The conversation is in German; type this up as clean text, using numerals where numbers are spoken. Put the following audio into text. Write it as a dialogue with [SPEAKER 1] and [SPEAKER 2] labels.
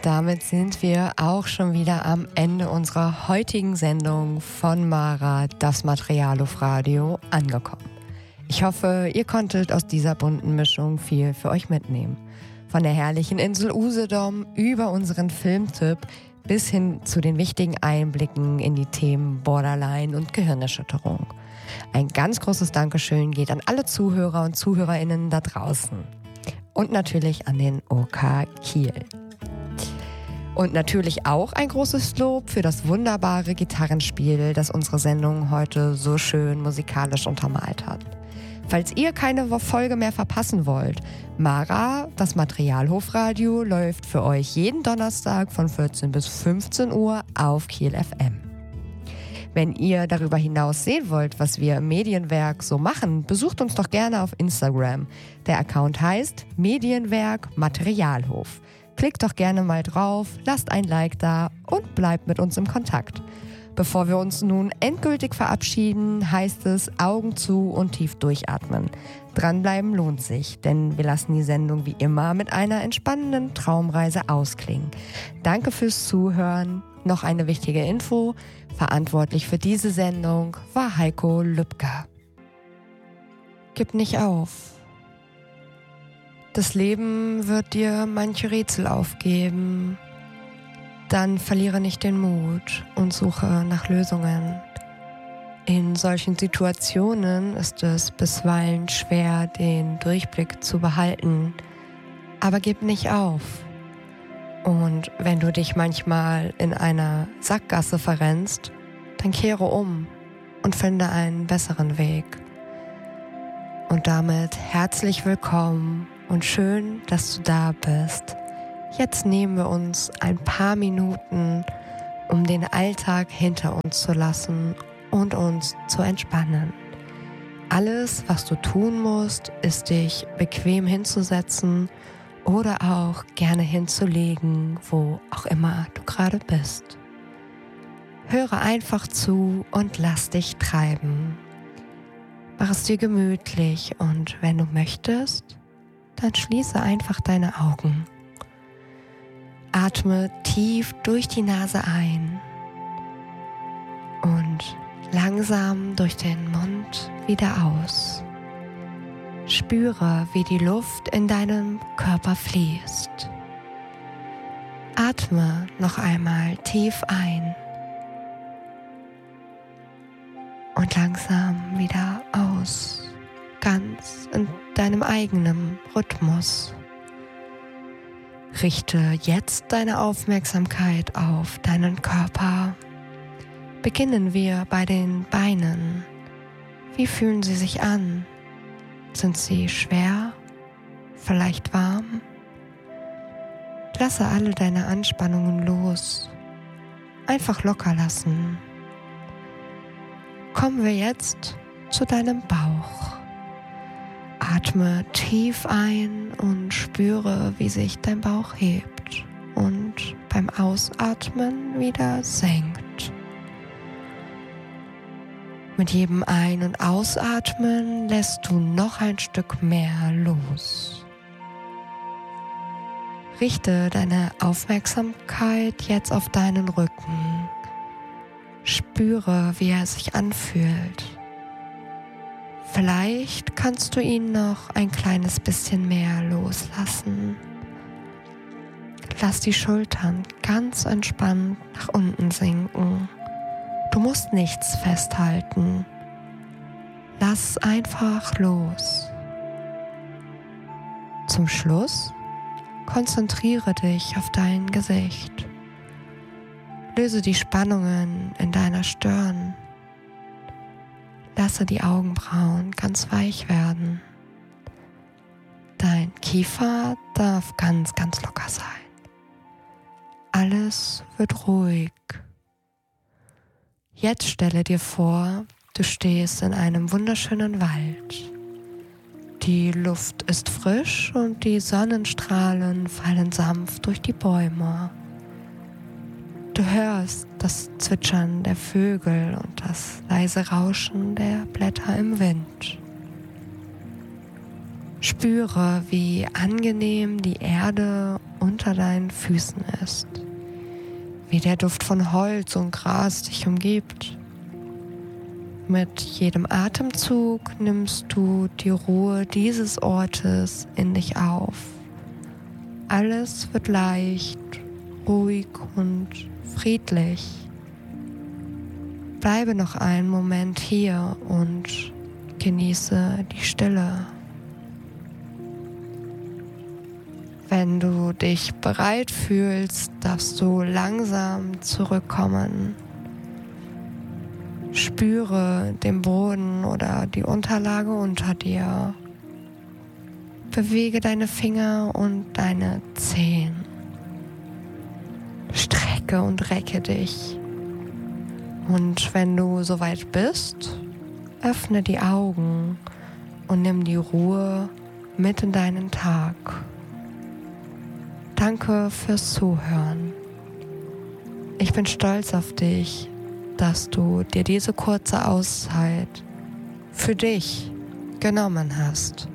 [SPEAKER 1] Und damit sind wir auch schon wieder am Ende unserer heutigen Sendung von Mara, das Materialhofradio, angekommen. Ich hoffe, ihr konntet aus dieser bunten Mischung viel für euch mitnehmen. Von der herrlichen Insel Usedom über unseren Filmtipp bis hin zu den wichtigen Einblicken in die Themen Borderline und Gehirnerschütterung. Ein ganz großes Dankeschön geht an alle Zuhörer und ZuhörerInnen da draußen. Und natürlich an den OK Kiel. Und natürlich auch ein großes Lob für das wunderbare Gitarrenspiel, das unsere Sendung heute so schön musikalisch untermalt hat. Falls ihr keine Folge mehr verpassen wollt, Mara, das Materialhofradio, läuft für euch jeden Donnerstag von 14 bis 15 Uhr auf Kiel FM. Wenn ihr darüber hinaus sehen wollt, was wir im Medienwerk so machen, besucht uns doch gerne auf Instagram. Der Account heißt Medienwerk Materialhof. Klickt doch gerne mal drauf, lasst ein Like da und bleibt mit uns im Kontakt. Bevor wir uns nun endgültig verabschieden, heißt es Augen zu und tief durchatmen. Dranbleiben lohnt sich, denn wir lassen die Sendung wie immer mit einer entspannenden Traumreise ausklingen. Danke fürs Zuhören. Noch eine wichtige Info: Verantwortlich für diese Sendung war Heiko Lübcker. Gib nicht auf. Das Leben wird dir manche Rätsel aufgeben. Dann verliere nicht den Mut und suche nach Lösungen. In solchen Situationen ist es bisweilen schwer, den Durchblick zu behalten. Aber gib nicht auf. Und wenn du dich manchmal in einer Sackgasse verrennst, dann kehre um und finde einen besseren Weg. Und damit herzlich willkommen und schön, dass du da bist. Jetzt nehmen wir uns ein paar Minuten, um den Alltag hinter uns zu lassen und uns zu entspannen. Alles, was du tun musst, ist dich bequem hinzusetzen oder auch gerne hinzulegen, wo auch immer du gerade bist. Höre einfach zu und lass dich treiben. Mach es dir gemütlich und wenn du möchtest, dann schließe einfach deine Augen. Atme tief durch die Nase ein und langsam durch den Mund wieder aus. Spüre, wie die Luft in deinem Körper fließt. Atme noch einmal tief ein und langsam wieder aus, ganz in deinem eigenen Rhythmus. Richte jetzt deine Aufmerksamkeit auf deinen Körper. Beginnen wir bei den Beinen. Wie fühlen sie sich an? Sind sie schwer? Vielleicht warm? Lasse alle deine Anspannungen los. Einfach locker lassen. Kommen wir jetzt zu deinem Bauch. Atme tief ein und spüre, wie sich dein Bauch hebt und beim Ausatmen wieder senkt. Mit jedem Ein- und Ausatmen lässt du noch ein Stück mehr los. Richte deine Aufmerksamkeit jetzt auf deinen Rücken. Spüre, wie er sich anfühlt. Vielleicht kannst du ihn noch ein kleines bisschen mehr loslassen. Lass die Schultern ganz entspannt nach unten sinken. Du musst nichts festhalten. Lass einfach los. Zum Schluss konzentriere dich auf dein Gesicht. Löse die Spannungen in deiner Stirn. Lasse die Augenbrauen ganz weich werden. Dein Kiefer darf ganz, ganz locker sein. Alles wird ruhig. Jetzt stelle dir vor, du stehst in einem wunderschönen Wald. Die Luft ist frisch und die Sonnenstrahlen fallen sanft durch die Bäume. Du hörst das Zwitschern der Vögel und das leise Rauschen der Blätter im Wind. Spüre, wie angenehm die Erde unter deinen Füßen ist, wie der Duft von Holz und Gras dich umgibt. Mit jedem Atemzug nimmst du die Ruhe dieses Ortes in dich auf. Alles wird leicht, ruhig und friedlich. Bleibe noch einen Moment hier und genieße die Stille. Wenn du dich bereit fühlst, darfst du langsam zurückkommen. Spüre den Boden oder die Unterlage unter dir. Bewege deine Finger und deine Zehen. Strecke und recke dich. Und wenn du soweit bist, öffne die Augen und nimm die Ruhe mit in deinen Tag. Danke fürs Zuhören. Ich bin stolz auf dich, dass du dir diese kurze Auszeit für dich genommen hast.